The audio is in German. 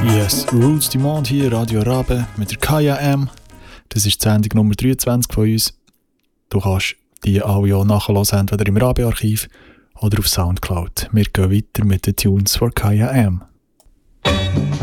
Yes, Roots Demand hier, Radio Rabe mit der Kaya M. Das ist die Sendung Nummer 23 von uns. Du kannst die alle auch nachhören, entweder im Rabe-Archiv oder auf Soundcloud. Wir gehen weiter mit den Tunes von Kaya M.